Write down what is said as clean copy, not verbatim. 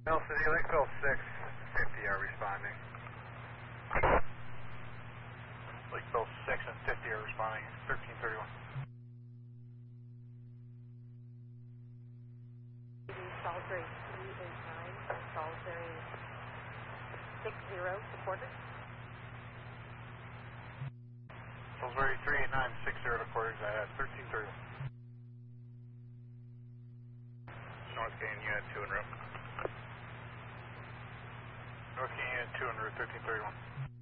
City, Lakeville 650 are responding. Lakeville 6 and 50 are responding, 1331. Salisbury 389, Salisbury 60 supported. Salisbury 38960 to quarters at 1331. North Canyon Unit 2 en route. North Canyon Unit 2 en route, 1331.